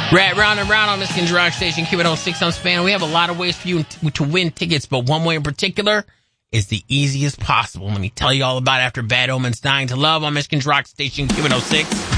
Round and round on Michigan's Rock Station, Q106. I'm Span. We have a lot of ways for you to win tickets, but one way in particular is the easiest possible. Let me tell you all about it after Bad Omens Dying to Love on Michigan's Rock Station, Q106.